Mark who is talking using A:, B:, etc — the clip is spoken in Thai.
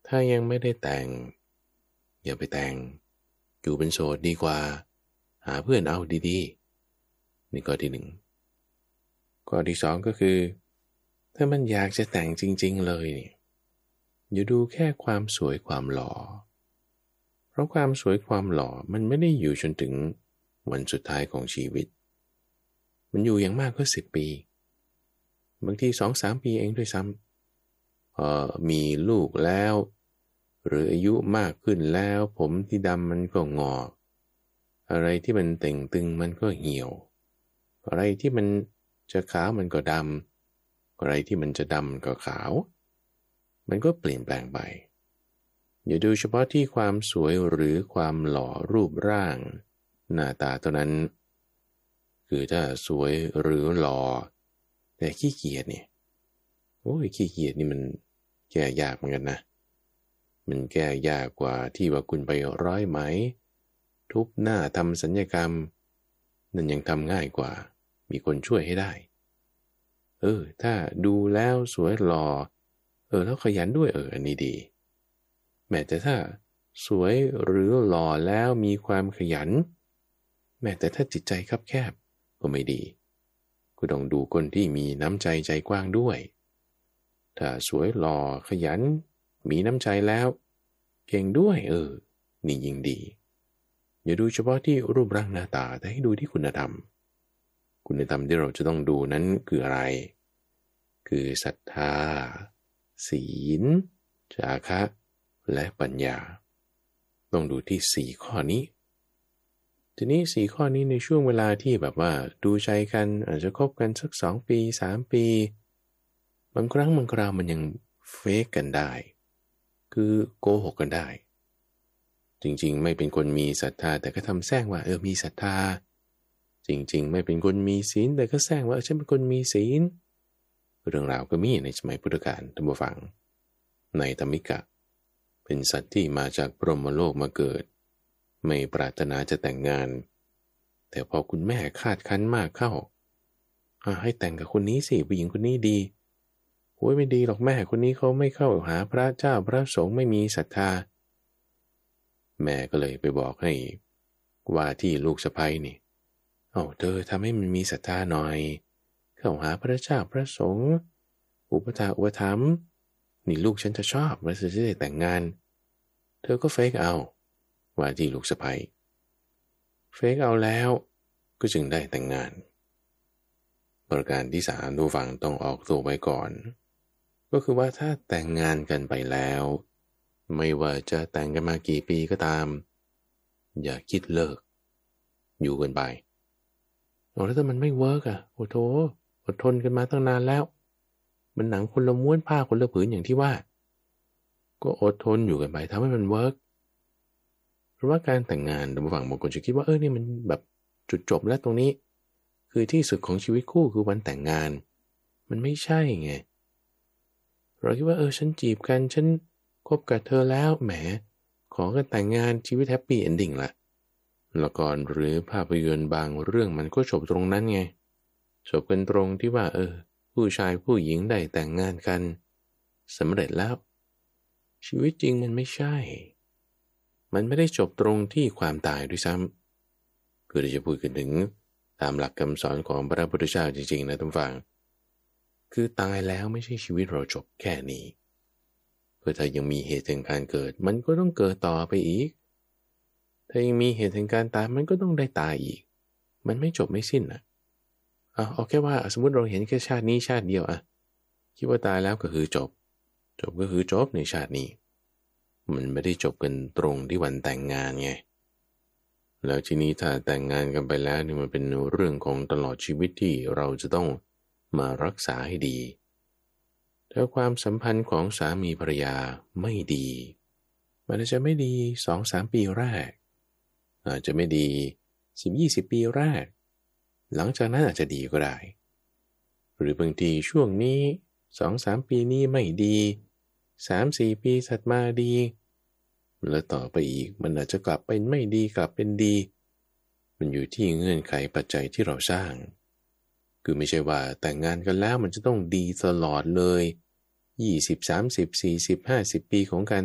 A: ถ้ายังไม่ได้แต่งอย่าไปแต่งอยู่เป็นโสดดีกว่าหาเพื่อนเอาดีๆนี่ข้อที่หนึ่งข้อที่สองก็คือถ้ามันอยากจะแต่งจริงๆเลยเนี่ยอย่าดูแค่ความสวยความหล่อเพราะความสวยความหล่อมันไม่ได้อยู่จนถึงวันสุดท้ายของชีวิตมันอยู่อย่างมากก็10 ปีบางที2-3 ปีเองด้วยซ้ำมีลูกแล้วหรืออายุมากขึ้นแล้วผมที่ดำมันก็งอกอะไรที่มันเต่งตึงมันก็เหี่ยวอะไรที่มันจะขาวมันก็ดำอะไรที่มันจะดำก็ขาวมันก็เปลี่ยนแปลงไปอย่าดูเฉพาะที่ความสวยหรือความหล่อรูปร่างหน้าตาเท่านั้นคือถ้าสวยหรือหล่อแต่ขี้เกียจเนี่ยโอ้ยขี้เกียจนี่มันแก้ยากเหมือนกันนะมันแก้ยากกว่าที่ว่าคุณไปร้อยไหมทุบหน้าทำศัลยกรรมนั่นยังทำง่ายกว่ามีคนช่วยให้ได้ถ้าดูแล้วสวยหล่อแล้วขยันด้วยอันนี้ดีแม้แต่ถ้าสวยหรือหล่อแล้วมีความขยันแม้แต่ถ้าจิตใจคับแคบก็ไม่ดีก็ต้องดูคนที่มีน้ำใจใจกว้างด้วยถ้าสวยหล่อขยันมีน้ำใจแล้วเก่งด้วยนี่ยิ่งดีอย่าดูเฉพาะที่รูปร่างหน้าตาแต่ให้ดูที่คุณธรรมที่เราจะต้องดูนั้นคืออะไรคือศรัทธาศีลจาคะและปัญญาต้องดูที่4 ข้อนี้ทีนี้4 ข้อนี้ในช่วงเวลาที่แบบว่าดูใจกันอาจจะคบกันสัก2 ปี3 ปีบางครั้งบางคราวมันยังเฟกกันได้คือโกหกกันได้จริงๆไม่เป็นคนมีศรัทธาแต่ก็ทำแซงว่ามีศรัทธาจริงๆไม่เป็นคนมีศีลแต่ก็แซงว่าฉันเป็นคนมีศีลเรื่องราวก็มีในสมัยพุทธกาลท่านผู้ฟังในธรรมิกะเป็นสัตว์ที่มาจากพรหมโลกมาเกิดไม่ปรารถนาจะแต่งงานแต่พอคุณแม่คาดคั้นมากเข้าให้แต่งกับคนนี้สิผู้หญิงคนนี้ดีโอ้ยไม่ดีหรอกแม่คนนี้เขาไม่เข้าหาพระเจ้าพระสงฆ์ไม่มีศรัทธาแม่ก็เลยไปบอกให้ว่าที่ลูกสะใภ้นี่เธอทำให้มันมีศรัทธาหน่อยเข้าหาพระเจ้าพระสงฆ์อุปถาอุปถัมภ์นี่ลูกฉันจะชอบและจะได้แต่งงานเธอก็เฟกเอาว่าที่ลูกสะใภ้เฟกเอาแล้วก็จึงได้แต่งงานประการที่3ดูฟังต้องออกตัวไว้ก่อนก็คือว่าถ้าแต่งงานกันไปแล้วไม่ว่าจะแต่งกันมากี่ปีก็ตามอย่าคิดเลิกอยู่กันไปแล้วถ้ามันไม่เวิร์กโอ้โธอดทนกันมาตั้งนานแล้วมันหนังคนละม้วนผ้าคนละผืนอย่างที่ว่าก็อดทนอยู่กันไปทำให้มันเวิร์กเพราะว่าการแต่งงานท่านผู้ฟังบางคนจะคิดว่านี่มันแบบจุดจบแล้วตรงนี้คือที่สุดของชีวิตคู่คือวันแต่งงานมันไม่ใช่ไงเราคิดว่าฉันจีบกันฉันคบกับเธอแล้วแหมขอกันแต่งงานชีวิตแฮปปี้เอนดิ้งละละครหรือภาพยนตร์บางเรื่องมันก็จบตรงนั้นไงจบกันตรงที่ว่าผู้ชายผู้หญิงได้แต่งงานกันสำเร็จแล้วชีวิตจริงมันไม่ใช่มันไม่ได้จบตรงที่ความตายด้วยซ้ำคือจะพูดกันถึงตามหลักคำสอนของพระพุทธเจ้าจริงๆนะท่านฟังคือตายแล้วไม่ใช่ชีวิตเราจบแค่นี้เพื่อถ้ายังมีเหตุแห่งการเกิดมันก็ต้องเกิดต่อไปอีกถ้ายังมีเหตุแห่งการตายมันก็ต้องได้ตายอีกมันไม่จบไม่สิ้นเอาแค่ว่าสมมติเราเห็นแค่ชาตินี้ชาติเดียวคิดว่าตายแล้วก็คือจบก็คือจบในชาตินี้มันไม่ได้จบกันตรงที่วันแต่งงานไงแล้วทีนี้ถ้าแต่งงานกันไปแล้วนี่มันเป็นเรื่องของตลอดชีวิตที่เราจะต้องมารักษาให้ดีถ้าความสัมพันธ์ของสามีภรรยาไม่ดีมันจะไม่ดี 2-3 ปีแรกอาจจะไม่ดี 10-20 ปีแรกหลังจากนั้นอาจจะดีก็ได้หรือบางทีช่วงนี้ 2-3 ปีนี้ไม่ดี 3-4 ปีถัดมาดีแล้วต่อไปอีกมันอาจจะกลับเป็นไม่ดีกลับเป็นดีมันอยู่ที่เงื่อนไขปัจจัยที่เราสร้างคือไม่ใช่ว่าแต่งงานกันแล้วมันจะต้องดีตลอดเลย20 30 40 50 ปีของการ